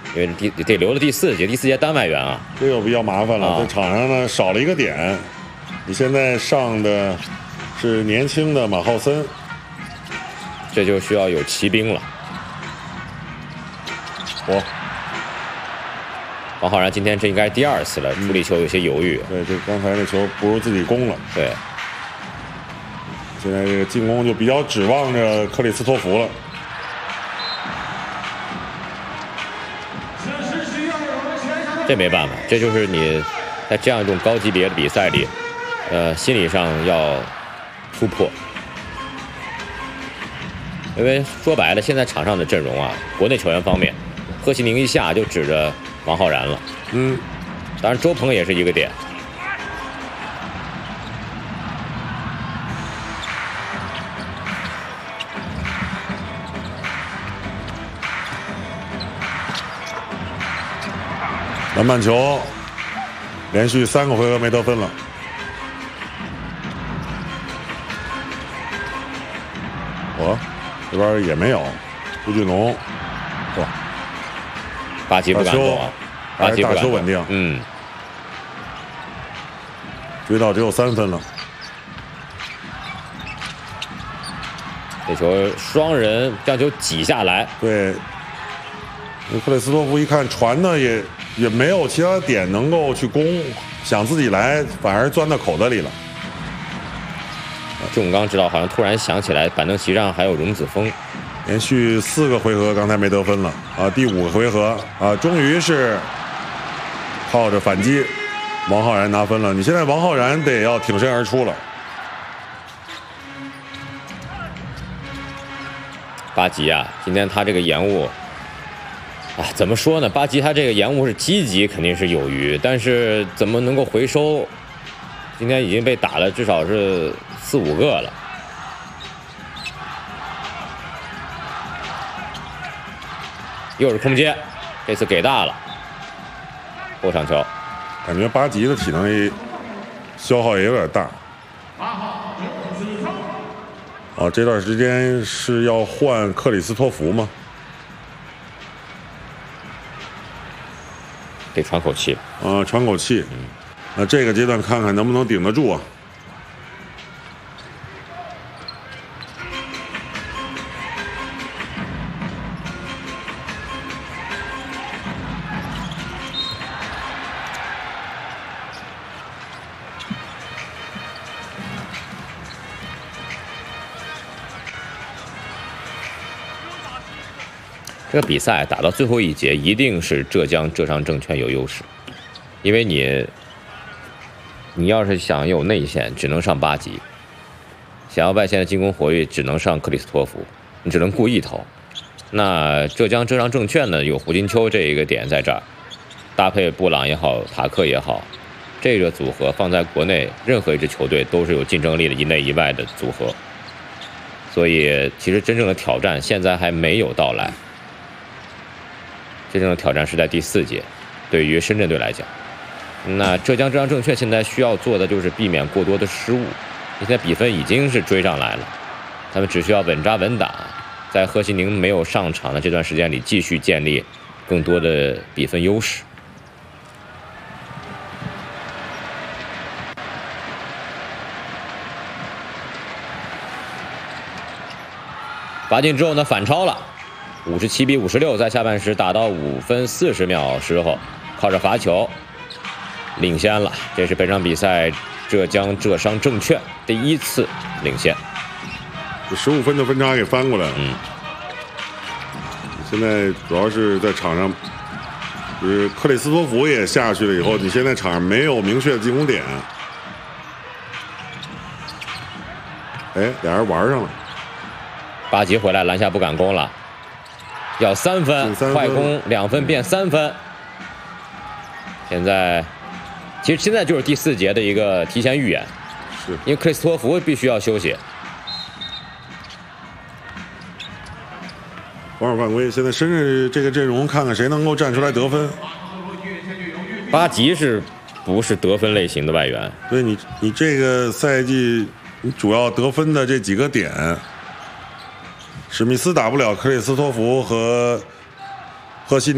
因为得留了第4节单外援啊， 这个比较麻烦了，在场上呢少了一个点。你现在上的是年轻的马浩森， 这就需要有骑兵了。王浩然今天这应该是第2次了，处理球有些犹豫。 对，这刚才那球不如自己攻了。 对， 现在这个进攻就比较指望着克里斯托弗了。 这没办法，这就是你在这样一种高级别的比赛里，心理上要突破。因为说白了，现在场上的阵容啊，国内球员方面，贺西宁一下就指着王浩然了。当然周鹏也是一个点。 篮板球，连续3个回合没得分了。这边也没有，朱俊龙， 巴吉不敢动啊，巴吉不敢动， 打球稳定，追到只有3分了。 这球双人将球挤下来， 对，克里斯托弗一看传的也没有其他点能够去攻，想自己来，反而钻到口袋里了。 仲刚知道，好像突然想起来，板凳席上还有荣子峰。 连续4个回合，刚才没得分了啊！第5个回合啊，终于是靠着反击，王浩然拿分了。你现在王浩然得要挺身而出了。 巴吉啊，今天他这个延误，怎么说呢？巴吉他这个延误是积极，肯定是有余，但是怎么能够回收？今天已经被打了至少是4、5个了。又是空接，这次给大了，后场球。 感觉巴吉的体能消耗也有点大。这段时间是要换克里斯托弗吗？ 得喘口气。 喘口气。那这个阶段看看能不能顶得住啊？ 这个比赛打到最后一节，一定是浙江浙商证券有优势，因为你要是想有内线，只能上巴吉；想要外线的进攻活跃，只能上克里斯托弗，你只能顾一头。那浙江浙商证券呢，有胡金秋这一个点在这儿，搭配布朗也好，塔克也好，这个组合放在国内任何一支球队都是有竞争力的，一内一外的组合。所以其实真正的挑战现在还没有到来。真正的挑战是在第4节，对于深圳队来讲，那浙江浙商证券现在需要做的就是避免过多的失误。现在比分已经是追上来了，他们只需要稳扎稳打，在贺西宁没有上场的这段时间里，继续建立更多的比分优势。罚进之后呢，反超了。57比56，在下半时打到5分40秒时候，靠着罚球领先了。这是本场比赛浙江浙商证券第1次领先。 15分的分差给翻过来了。现在主要是在场上，就是克里斯托弗也下去了以后，你现在场上没有明确的进攻点。俩人玩上了。 巴吉回来篮下不敢攻了。要3分，快攻2分变3分。其实现在就是第4节的一个提前预演， 是因为克里斯托弗必须要休息。 防守犯规，现在深圳这个阵容，看看谁能够站出来得分。 巴吉是不是得分类型的外援？ 对你这个赛季你主要得分的这几个点。史密斯打不了克里斯托弗和西尼。